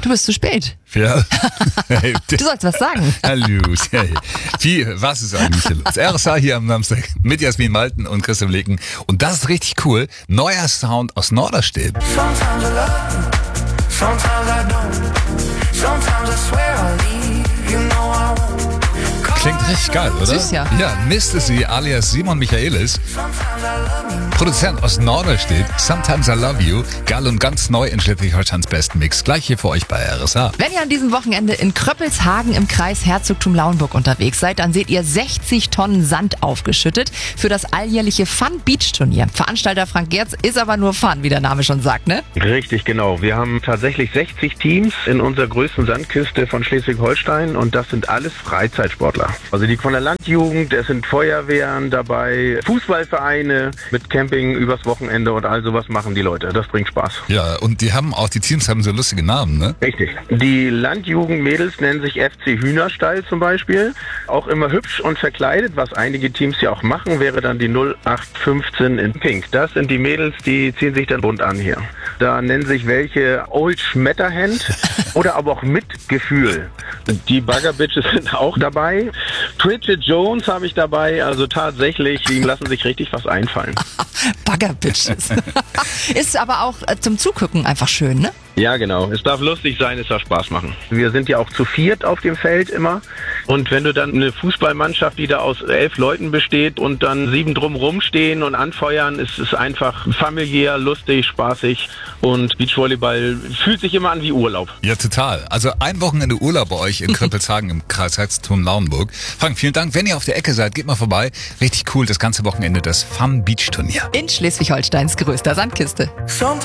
Du bist zu spät. Ja. Du sollst was sagen. Hallo. Was ist eigentlich hier los? RSA hier am Samstag mit Jasmin Malten und Christoph Leken. Und das ist richtig cool. Neuer Sound aus Norderstedt. Sometimes I love you, sometimes I don't. Sometimes I swear I'll leave, you know I won't. Klingt richtig geil, oder? Süß, ja. Ja, Misty alias Simon Michaelis. Produzent aus Norderstedt. Sometimes I Love You. Geil und ganz neu in Schleswig-Holsteins besten Mix. Gleich hier für euch bei RSA. Wenn ihr an diesem Wochenende in Kröppelshagen im Kreis Herzogtum Lauenburg unterwegs seid, dann seht ihr 60 Tonnen Sand aufgeschüttet für das alljährliche Fun Beach Turnier. Veranstalter Frank Gerz ist aber nur Fun, wie der Name schon sagt, ne? Richtig, genau. Wir haben tatsächlich 60 Teams in unserer größten Sandküste von Schleswig-Holstein und das sind alles Freizeitsportler. Also die von der Landjugend, es sind Feuerwehren dabei, Fußballvereine mit Camping übers Wochenende und all sowas machen die Leute. Das bringt Spaß. Ja, und die Teams haben so lustige Namen, ne? Richtig. Die Landjugendmädels nennen sich FC Hühnerstall zum Beispiel. Auch immer hübsch und verkleidet, was einige Teams ja auch machen, wäre dann die 0815 in Pink. Das sind die Mädels, die ziehen sich dann bunt an hier. Da nennen sich welche Old Schmetterhand oder aber auch Mitgefühl. Die Bugger Bitches sind auch dabei. Bridget Jones habe ich dabei, also tatsächlich, die lassen sich richtig was einfallen. Bagger Bitches. Ist aber auch zum Zugucken einfach schön, ne? Ja, genau. Es darf lustig sein, es darf Spaß machen. Wir sind ja auch zu viert auf dem Feld immer. Und wenn du dann eine Fußballmannschaft, die da aus 11 Leuten besteht und dann 7 drumrum stehen und anfeuern, ist es einfach familiär, lustig, spaßig. Und Beachvolleyball fühlt sich immer an wie Urlaub. Ja, total. Also ein Wochenende Urlaub bei euch in Kröppelshagen im Kreis Herzogtum Lauenburg. Frank, vielen Dank. Wenn ihr auf der Ecke seid, geht mal vorbei. Richtig cool, das ganze Wochenende das Fun Beach Turnier. In Schleswig-Holsteins größter Sandkiste.